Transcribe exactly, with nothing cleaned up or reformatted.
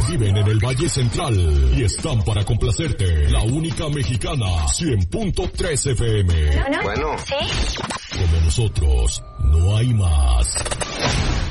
Viven en el Valle Central y están para complacerte. La única mexicana, cien punto tres F M. Bueno. ¿Sí? Como nosotros, no hay más.